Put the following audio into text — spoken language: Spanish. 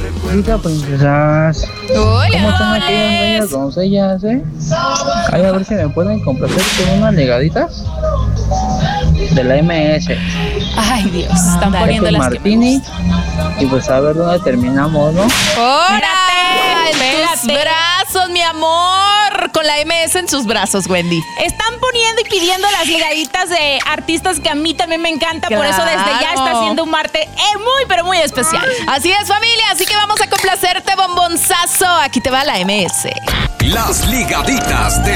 Hola, princesas. ¿Cómo están aquellas bellas doncellas, Ay, a ver si me pueden complacer con unas ligaditas de la MS. Ay, Dios, están poniendo las Martini. Y pues a ver dónde terminamos, ¿no? ¡Ahora! En tus brazos, mi amor. Con la MS en sus brazos, Wendy. Están poniendo y pidiendo las ligaditas de artistas que a mí también me encanta. Por eso desde ya está siendo un martes muy, pero muy especial. Así es, familia. Así que vamos a complacerte, bombonzazo. Aquí te va la MS. Las ligaditas de